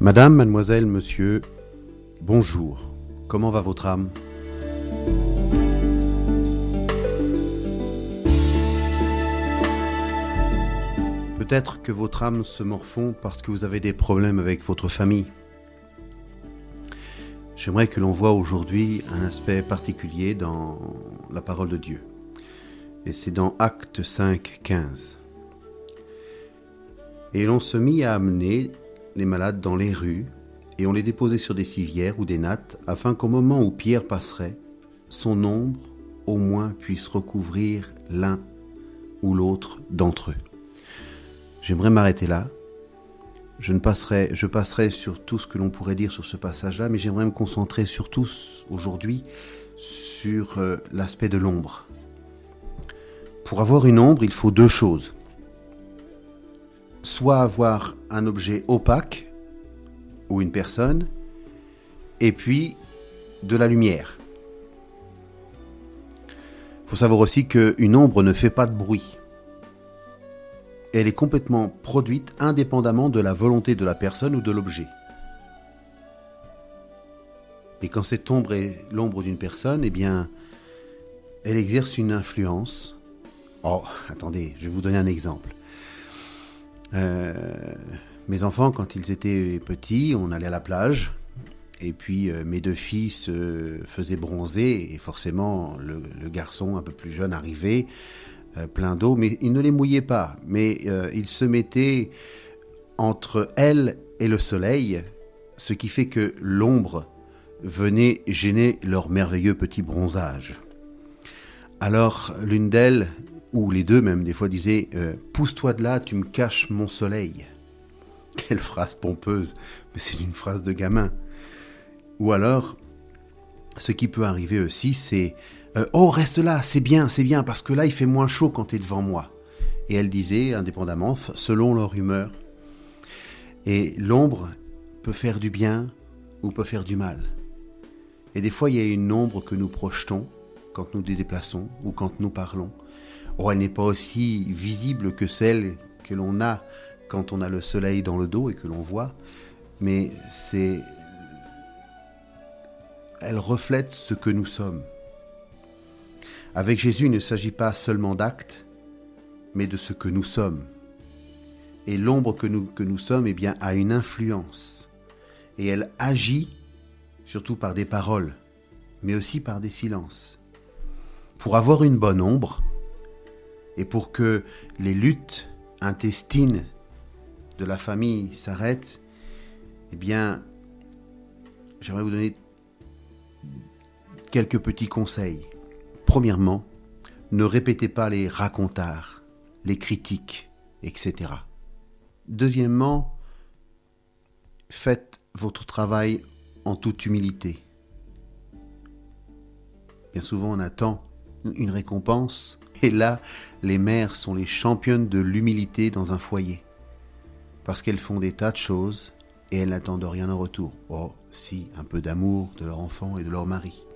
Madame, mademoiselle, monsieur, bonjour. Comment va votre âme ? Peut-être que votre âme se morfond parce que vous avez des problèmes avec votre famille. J'aimerais que l'on voie aujourd'hui un aspect particulier dans la parole de Dieu. Et c'est dans Actes 5, 15. Et l'on se mit à amener les malades dans les rues, et on les déposait sur des civières ou des nattes, afin qu'au moment où Pierre passerait, son ombre au moins puisse recouvrir l'un ou l'autre d'entre eux. J'aimerais m'arrêter là. Je passerai sur tout ce que l'on pourrait dire sur ce passage-là, mais j'aimerais me concentrer surtout aujourd'hui sur l'aspect de l'ombre. Pour avoir une ombre, il faut deux choses. Soit avoir un objet opaque, ou une personne, et puis de la lumière. Il faut savoir aussi qu'une ombre ne fait pas de bruit. Elle est complètement produite indépendamment de la volonté de la personne ou de l'objet. Et quand cette ombre est l'ombre d'une personne, eh bien, elle exerce une influence. Oh, attendez, je vais vous donner un exemple. Mes enfants, quand ils étaient petits, on allait à la plage, et puis mes deux filles se faisaient bronzer, et forcément le garçon un peu plus jeune arrivait, plein d'eau, mais il ne les mouillait pas, mais il se mettait entre elles et le soleil, ce qui fait que l'ombre venait gêner leur merveilleux petit bronzage. Alors l'une d'elles, ou les deux même, des fois disaient « Pousse-toi de là, tu me caches mon soleil ». Quelle phrase pompeuse, mais c'est une phrase de gamin. Ou alors, ce qui peut arriver aussi, c'est « Oh, reste là, c'est bien, parce que là, il fait moins chaud quand tu es devant moi ». Et elle disait, indépendamment, selon leur humeur. Et l'ombre peut faire du bien ou peut faire du mal. Et des fois, il y a une ombre que nous projetons quand nous nous déplaçons ou quand nous parlons. Oh, elle n'est pas aussi visible que celle que l'on a quand on a le soleil dans le dos et que l'on voit, mais elle reflète ce que nous sommes. Avec Jésus, il ne s'agit pas seulement d'actes, mais de ce que nous sommes. Et l'ombre que nous sommes, eh bien, a une influence. Et elle agit surtout par des paroles, mais aussi par des silences. Pour avoir une bonne ombre, et pour que les luttes intestines de la famille s'arrêtent, eh bien, j'aimerais vous donner quelques petits conseils. Premièrement, ne répétez pas les racontards, les critiques, etc. Deuxièmement, faites votre travail en toute humilité. Bien souvent, on attend une récompense, et là, les mères sont les championnes de l'humilité dans un foyer. Parce qu'elles font des tas de choses et elles n'attendent rien en retour. Oh, si, un peu d'amour de leur enfant et de leur mari.